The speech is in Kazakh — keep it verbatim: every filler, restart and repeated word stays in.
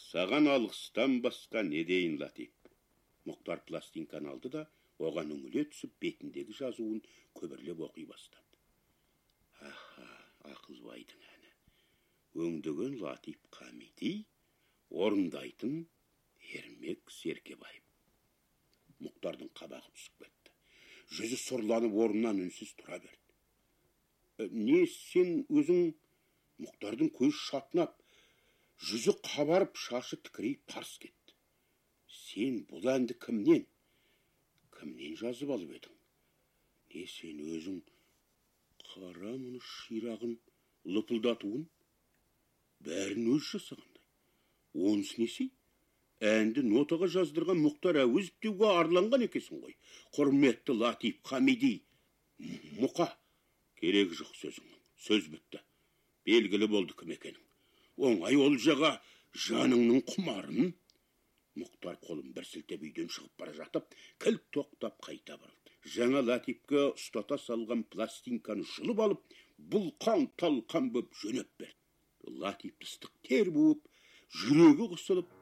Саған алғыстан басқа не дейін, Латип? Мұқтар пластинканы алды да, оған үңіле түсіп, бетіндегі жазуын көбірлеп оқи бастады. Аха, Ақылбайдың әні. Өңдеген Латип Хамиди, орындайтын Ермек Серкебаев. Мұқтардың қабағы түсіп кетті. Жүзі сұрланып орнынан үнсіз тұра берді. «Ә, не сен өзің?» Мұқтардың көз шатынап, жүзі қабарып, шашы тікірейіп тарс кетті. Сен бұл әнді кімнен? Кімнен жазып алып едің? Не сен өзің қара мұны ширағын лыпылдатуын? Бәрін өз жасағандай. Онысы несі? Әнді нотаға жаздырған Мұқтар Әуезов деуге арланған екесің ғой. Құрметті Латип Хамиди. Мұқа, керек жоқ сөзіңнің. Сөз бітті. Белгілі болды кім екенің. Оңай олжаға жаныңның құмарын. Мұқтар қолын бір сілтеп үйден шығып бара жатып, кілт тоқтап қайта бұрылды. Жаңа Латипке ұстата салған пластинканы жұлып алып, бұлқан талқан боп жөнеп берді. Латип ыстық тер буып, жүрегі қысылып,